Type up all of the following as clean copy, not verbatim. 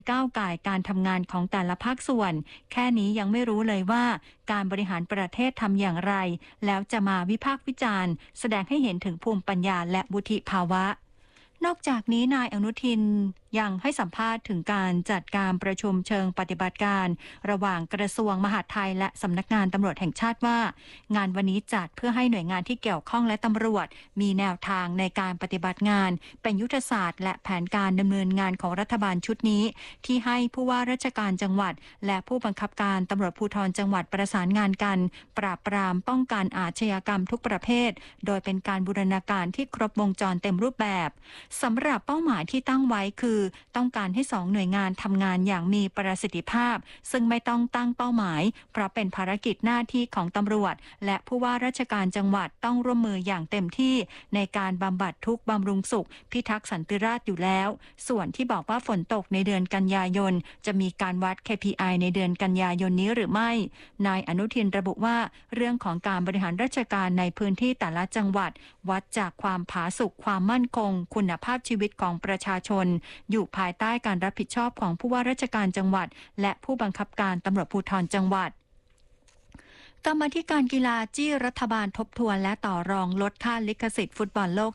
ก้าวก่ายการทำงานของแต่ละภาคส่วนแค่นี้ยังไม่รู้เลยว่าการบริหารประเทศทำอย่างไรแล้วจะมาวิพากษ์วิจารณ์แสดงให้เห็นถึงภูมิปัญญาและวุฒิภาวะนอกจากนี้นายอนุทินยังให้สัมภาษณ์ถึงการจัดการประชุมเชิงปฏิบัติการระหว่างกระทรวงมหาดไทยและสำนักงานตำรวจแห่งชาติว่างานวันนี้จัดเพื่อให้หน่วยงานที่เกี่ยวข้องและตำรวจมีแนวทางในการปฏิบัติงานเป็นยุทธศาสตร์และแผนการดำเนินงานของรัฐบาลชุดนี้ที่ให้ผู้ว่าราชการจังหวัดและผู้บังคับการตำรวจภูธรจังหวัดประสานงานกันปราบปรามป้องกันอาชญากรรมทุกประเภทโดยเป็นการบูรณาการที่ครบวงจรเต็มรูปแบบสำหรับเป้าหมายที่ตั้งไว้คือต้องการให้2หน่วยงานทำงานอย่างมีประสิทธิภาพซึ่งไม่ต้องตั้งเป้าหมายเพราะเป็นภารกิจหน้าที่ของตำรวจและผู้ว่าราชการจังหวัดต้องร่วมมืออย่างเต็มที่ในการบำบัดทุกข์บำรุงสุขพิทักษ์สันติราษฎร์อยู่แล้วส่วนที่บอกว่าฝนตกในเดือนกันยายนจะมีการวัด KPI ในเดือนกันยายนนี้หรือไม่นายอนุทินระบุว่าเรื่องของการบริหารราชการในพื้นที่แต่ละจังหวัดวัดจากความผาสุกความมั่นคงคุณภาพชีวิตของประชาชนอยู่ภายใต้การรับผิดชอบของผู้ว่าราชการจังหวัดและผู้บังคับการตำรวจภูธรจังหวัดกรรมาธิการกีฬาจี้รัฐบาลทบทวนและต่อรองลดค่าลิขสิทธิ์ฟุตบอลโลก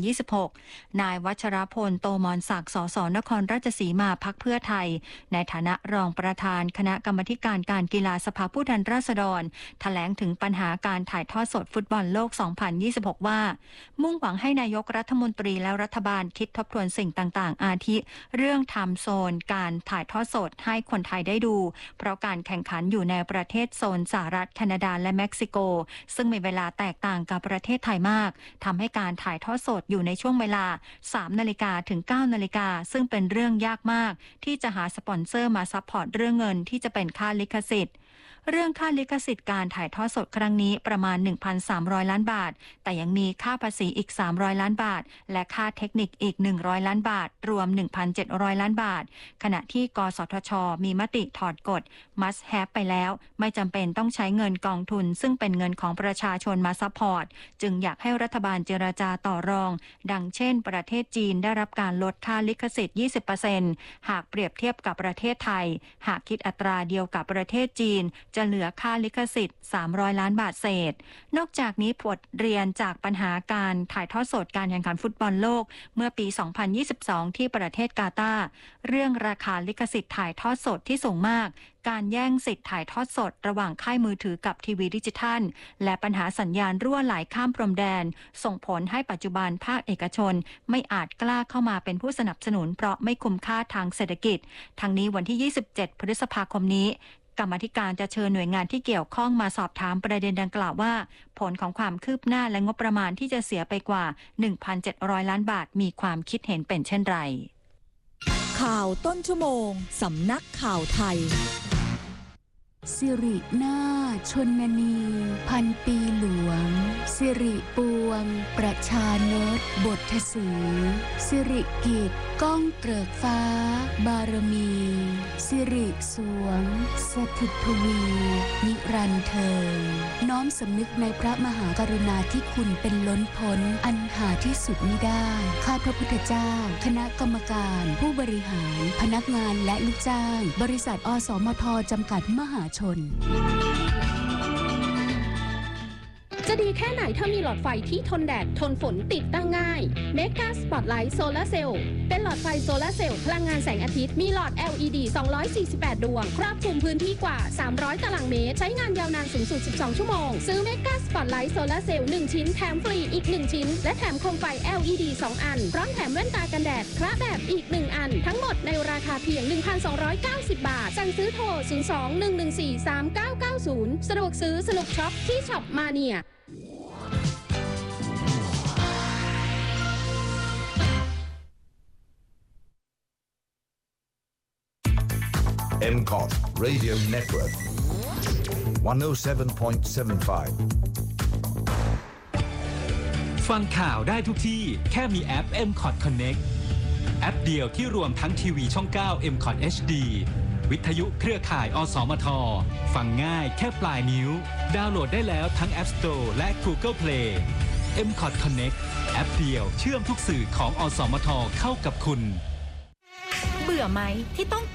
2026 นายวัชรพล โตมรศักดิ์ สส นครราชสีมา พรรคเพื่อไทยในฐานะรองประธานคณะกรรมาธิการการกีฬาสภาผู้แทนราษฎรแถลงถึงปัญหาการถ่ายทอดสดฟุตบอลโลก 2026 ว่ามุ่งหวังให้นายกรัฐมนตรีและรัฐบาลคิดทบทวนสิ่งต่างๆอาทิเรื่องไทม์โซนการถ่ายทอดสดให้คนไทยได้ดูเพราะการแข่งขันอยู่ในประเทศโซนสหรัฐแคนาดาและเม็กซิโกซึ่งมีเวลาแตกต่างกับประเทศไทยมากทำให้การถ่ายทอดสดอยู่ในช่วงเวลา 3 นาฬิกาถึง 9 นาฬิกาซึ่งเป็นเรื่องยากมากที่จะหาสปอนเซอร์มาซัพพอร์ตเรื่องเงินที่จะเป็นค่าลิขสิทธิ์เรื่องค่าลิขสิทธิ์การถ่ายทอดสดครั้งนี้ประมาณ 1,300 ล้านบาทแต่ยังมีค่าภาษีอีก300ล้านบาทและค่าเทคนิคอีก100ล้านบาทรวม 1,700 ล้านบาทขณะที่กสทช.มีมติถอดกฎ must have ไปแล้วไม่จำเป็นต้องใช้เงินกองทุนซึ่งเป็นเงินของประชาชนมาซัพพอร์ตจึงอยากให้รัฐบาลเจรจาต่อรองดังเช่นประเทศจีนได้รับการลดค่าลิขสิทธิ์ 20% หากเปรียบเทียบกับประเทศไทยหากคิดอัตราเดียวกับประเทศจีนจะเหลือค่าลิขสิทธิ์300ล้านบาทเศษนอกจากนี้บทเรียนจากปัญหาการถ่ายทอดสดการแข่งขันฟุตบอลโลกเมื่อปี 2022 ที่ประเทศกาตาร์เรื่องราคาลิขสิทธิ์ถ่ายทอดสดที่สูงมากการแย่งสิทธิ์ถ่ายทอดสดระหว่างค่ายมือถือกับทีวีดิจิทัลและปัญหาสัญญาณรั่วไหลข้ามพรมแดนส่งผลให้ปัจจุบันภาคเอกชนไม่อาจกล้าเข้ามาเป็นผู้สนับสนุนเพราะไม่คุ้มค่าทางเศรษฐกิจทั้งนี้วันที่ 27 พฤษภาคมนี้กรรมาธิการจะเชิญหน่วยงานที่เกี่ยวข้องมาสอบถามประเด็นดังกล่าวว่าผลของความคืบหน้าและงบประมาณที่จะเสียไปกว่า 1,700 ล้านบาทมีความคิดเห็นเป็นเช่นไรข่าวต้นชั่วโมงสำนักข่าวไทยสิรินาถชนนีพันปีหลวงสิริปวงประชานตบทสีสิริกิจก้องเกริกฟ้าบารมีสิริสวงสถิตทวีนิรันดร์เทิงน้อมสำนึกในพระมหากรุณาธิคุณเป็นล้นพ้นอันหาที่สุดมิได้ข้าพระพุทธเจ้าคณะกรรมการผู้บริหารพนักงานและลูกจ้างบริษัทอสมทจำกัดมหาชนจะดีแค่ไหนถ้ามีหลอดไฟที่ทนแดดทนฝนติดตั้งง่าย Mega Spotlight Solar Cell เป็นหลอดไฟโซลาร์เซลล์พลังงานแสงอาทิตย์มีหลอด LED 248 ดวงครอบคลุมพื้นที่กว่า300ตารางเมตรใช้งานยาวนานสูงสุด12ชั่วโมงซื้อ Mega Spotlight Solar Cell 1 ชิ้นแถมฟรีอีก1ชิ้นและแถมโคมไฟ LED 2 อันพร้อมแถมแว่นตากันแดดคระแบบอีก1อันทั้งหมดในราคาเพียง 1,290 บาทสั่งซื้อโทร 02-114-3990 สะดวกซื้อสนุกช็อปที่ช็อปมาเนีย MCOT Radio Network 107.75 ฟังข่าวได้ทุกที่แค่มีแอป MCOT Connect แอปเดียวที่รวมทั้งทีวีช่อง 9 MCOT HD วิทยุเครือข่ายอสมทฟังง่ายแค่ปลายนิ้วดาวน์โหลดได้แล้วทั้ง App Store และ Google Play MCOT Connect แอปเดียวเชื่อมทุกสื่อของอสมทเข้ากับคุณเบื่อไหมที่ต้อง